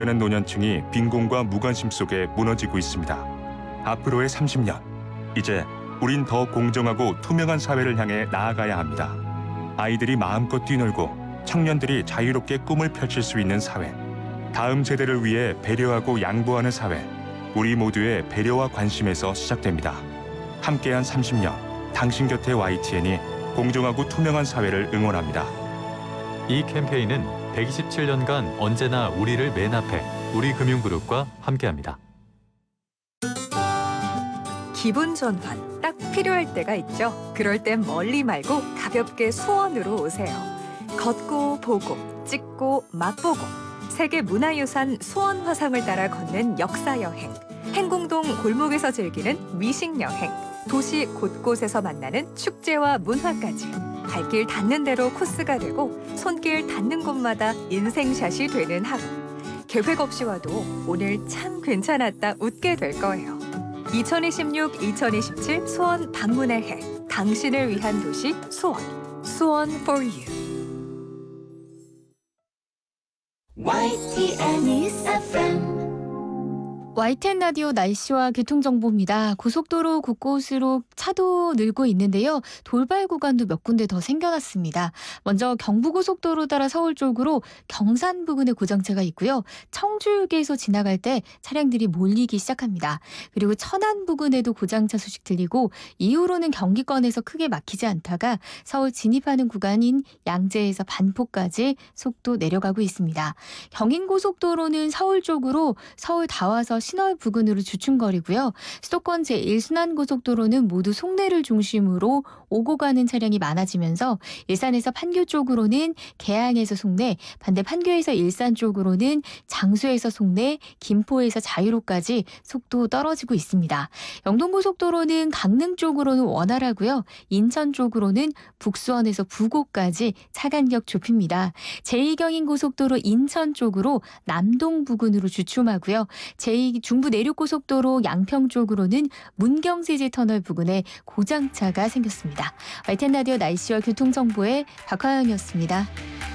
는 노년층이 빈곤과 무관심 속에 무너지고 있습니다. 앞으로의 30년, 이제 우린 더 공정하고 투명한 사회를 향해 나아가야 합니다. 아이들이 마음껏 뛰놀고 청년들이 자유롭게 꿈을 펼칠 수 있는 사회, 다음 세대를 위해 배려하고 양보하는 사회, 우리 모두의 배려와 관심에서 시작됩니다. 함께한 30년, 당신 곁에 YTN이 공정하고 투명한 사회를 응원합니다. 이 캠페인은 127년간 언제나 우리를 맨 앞에 우리금융그룹과 함께합니다. 기분 전환 딱 필요할 때가 있죠. 그럴 땐 멀리 말고 가볍게 수원으로 오세요. 걷고 보고 찍고 맛보고 세계문화유산 수원 화상을 따라 걷는 역사여행, 행궁동 골목에서 즐기는 미식여행, 도시 곳곳에서 만나는 축제와 문화까지 발길 닿는 대로 코스가 되고 손길 닿는 곳마다 인생샷이 되는 하루. 계획 없이 와도 오늘 참 괜찮았다 웃게 될 거예요. 2026-2027 수원 방문의 해, 당신을 위한 도시 수원, 수원 for you. YTN News FM. YTN 라디오 날씨와 교통정보입니다. 고속도로 곳곳으로 차도 늘고 있는데요. 돌발 구간도 몇 군데 더 생겨났습니다. 먼저 경부고속도로 따라 서울 쪽으로 경산 부근에 고장차가 있고요. 청주역에서 지나갈 때 차량들이 몰리기 시작합니다. 그리고 천안 부근에도 고장차 소식 들리고 이후로는 경기권에서 크게 막히지 않다가 서울 진입하는 구간인 양재에서 반포까지 속도 내려가고 있습니다. 경인고속도로는 서울 쪽으로 서울 다 와서 신월 부근으로 주춤거리고요. 수도권 제1순환고속도로는 모두 송내를 중심으로 오고 가는 차량이 많아지면서 일산에서 판교 쪽으로는 개항에서 송내, 반대 판교에서 일산 쪽으로는 장수에서 송내, 김포에서 자유로까지 속도 떨어지고 있습니다. 영동고속도로는 강릉 쪽으로는 원활하고요. 인천 쪽으로는 북수원에서 부곡까지 차 간격 좁힙니다. 제2경인고속도로 인천 쪽으로 남동 부근으로 주춤하고요. 제2 중부내륙고속도로 양평 쪽으로는 문경세제 터널 부근에 고장차가 생겼습니다. YTN 라디오 날씨와 교통정보의 박화영이었습니다.